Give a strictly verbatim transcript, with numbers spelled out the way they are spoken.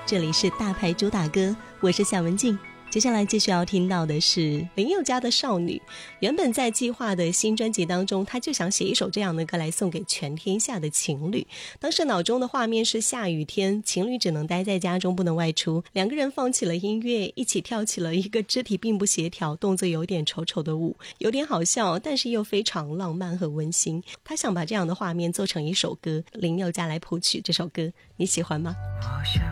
这里是大牌主打歌，我是夏文静。接下来继续要听到的是林宥嘉的少女。原本在计划的新专辑当中，他就想写一首这样的歌来送给全天下的情侣。当时脑中的画面是下雨天，情侣只能待在家中不能外出，两个人放起了音乐，一起跳起了一个肢体并不协调，动作有点丑丑的舞，有点好笑，但是又非常浪漫和温馨。他想把这样的画面做成一首歌，林宥嘉来谱曲这首歌，你喜欢吗？ 我想